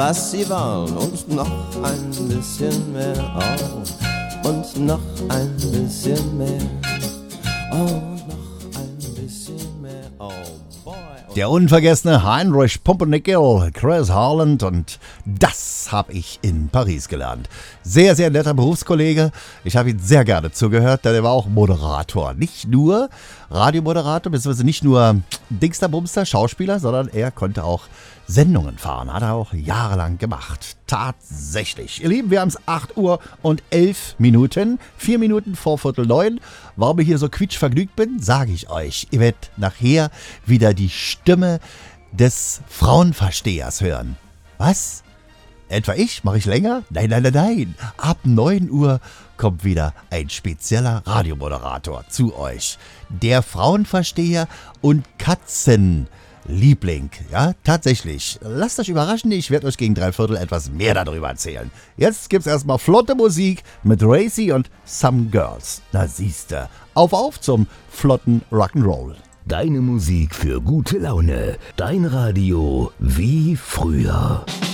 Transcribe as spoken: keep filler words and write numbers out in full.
Was sie wollen und noch ein bisschen mehr, oh, und noch ein bisschen mehr, oh, noch ein bisschen mehr, oh boy. Der unvergessene Heinrich Pumpernickel, Chris Harland, und das habe ich in Paris gelernt. Sehr, sehr netter Berufskollege. Ich habe ihn sehr gerne zugehört, denn er war auch Moderator. Nicht nur Radiomoderator, beziehungsweise nicht nur Dingster-Bumster, Schauspieler, sondern er konnte auch Sendungen fahren. Hat er auch jahrelang gemacht. Tatsächlich. Ihr Lieben, wir haben es acht Uhr und elf Minuten. Vier Minuten vor Viertel neun. Warum ich hier so quietschvergnügt bin, sage ich euch. Ihr werdet nachher wieder die Stimme des Frauenverstehers hören. Was? Etwa ich? Mache ich länger? Nein, nein, nein, nein. Ab neun Uhr kommt wieder ein spezieller Radiomoderator zu euch. Der Frauenversteher und Katzenliebling. Ja, tatsächlich. Lasst euch überraschen, ich werde euch gegen drei Viertel etwas mehr darüber erzählen. Jetzt gibt's erstmal flotte Musik mit Racy und Some Girls. Na siehste. Auf, auf zum flotten Rock'n'Roll. Deine Musik für gute Laune. Dein Radio wie früher.